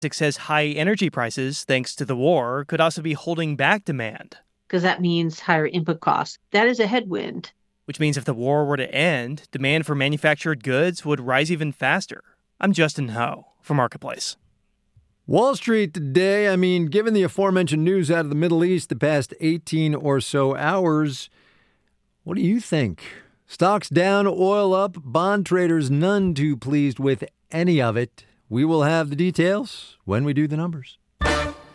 It says high energy prices, thanks to the war, could also be holding back demand, because that means higher input costs. That is a headwind. which means if the war were to end, demand for manufactured goods would rise even faster. I'm Justin Ho for Marketplace. Wall Street today, given the aforementioned news out of the Middle East the past 18 or so hours, what do you think? Stocks down, oil up, bond traders none too pleased with any of it. We will have the details when we do the numbers.